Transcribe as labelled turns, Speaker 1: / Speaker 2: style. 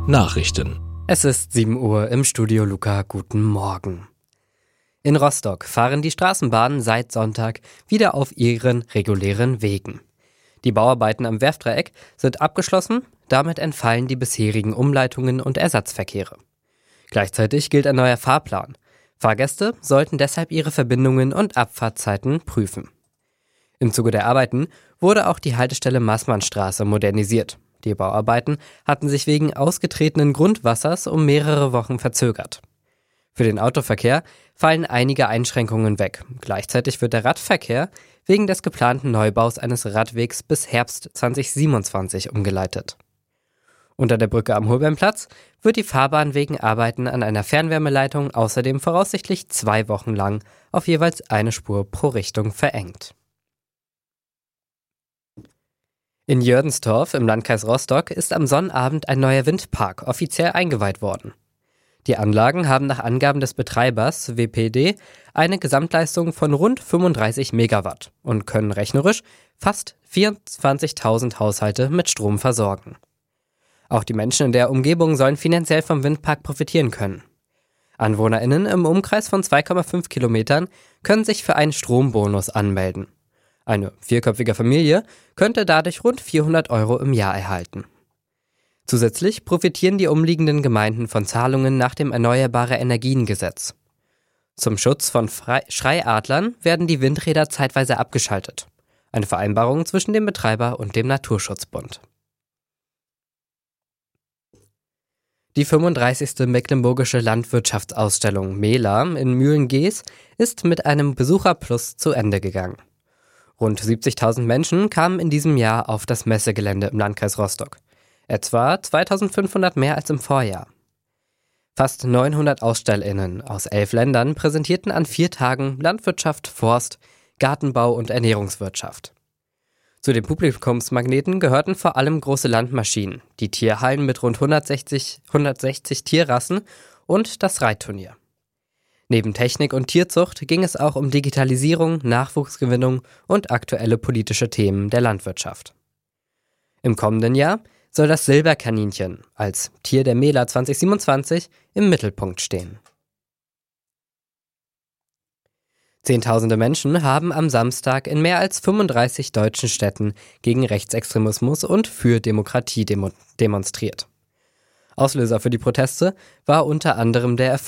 Speaker 1: Nachrichten.
Speaker 2: Es ist 7 Uhr im Studio Luca. Guten Morgen. In Rostock fahren die Straßenbahnen seit Sonntag wieder auf ihren regulären Wegen. Die Bauarbeiten am Werftdreieck sind abgeschlossen, damit entfallen die bisherigen Umleitungen und Ersatzverkehre. Gleichzeitig gilt ein neuer Fahrplan. Fahrgäste sollten deshalb ihre Verbindungen und Abfahrtzeiten prüfen. Im Zuge der Arbeiten wurde auch die Haltestelle Maßmannstraße modernisiert. Die Bauarbeiten hatten sich wegen ausgetretenen Grundwassers um mehrere Wochen verzögert. Für den Autoverkehr fallen einige Einschränkungen weg. Gleichzeitig wird der Radverkehr wegen des geplanten Neubaus eines Radwegs bis Herbst 2027 umgeleitet. Unter der Brücke am Holbeinplatz wird die Fahrbahn wegen Arbeiten an einer Fernwärmeleitung außerdem voraussichtlich 2 Wochen lang auf jeweils eine Spur pro Richtung verengt. In Jördenstorf im Landkreis Rostock ist am Sonnabend ein neuer Windpark offiziell eingeweiht worden. Die Anlagen haben nach Angaben des Betreibers WPD eine Gesamtleistung von rund 35 Megawatt und können rechnerisch fast 24.000 Haushalte mit Strom versorgen. Auch die Menschen in der Umgebung sollen finanziell vom Windpark profitieren können. AnwohnerInnen im Umkreis von 2,5 Kilometern können sich für einen Strombonus anmelden. Eine 4-köpfige Familie könnte dadurch rund 400 € im Jahr erhalten. Zusätzlich profitieren die umliegenden Gemeinden von Zahlungen nach dem Erneuerbare-Energien-Gesetz. Zum Schutz von Schreiadlern werden die Windräder zeitweise abgeschaltet. Eine Vereinbarung zwischen dem Betreiber und dem Naturschutzbund. Die 35. Mecklenburgische Landwirtschaftsausstellung MELA in Mühlengees ist mit einem Besucherplus zu Ende gegangen. Rund 70.000 Menschen kamen in diesem Jahr auf das Messegelände im Landkreis Rostock. Etwa 2.500 mehr als im Vorjahr. Fast 900 AusstellerInnen aus 11 Ländern präsentierten an 4 Tagen Landwirtschaft, Forst, Gartenbau und Ernährungswirtschaft. Zu den Publikumsmagneten gehörten vor allem große Landmaschinen, die Tierhallen mit rund 160 Tierrassen und das Reitturnier. Neben Technik und Tierzucht ging es auch um Digitalisierung, Nachwuchsgewinnung und aktuelle politische Themen der Landwirtschaft. Im kommenden Jahr soll das Silberkaninchen als Tier der MELA 2027 im Mittelpunkt stehen. Zehntausende Menschen haben am Samstag in mehr als 35 deutschen Städten gegen Rechtsextremismus und für Demokratie demonstriert. Auslöser für die Proteste war unter anderem der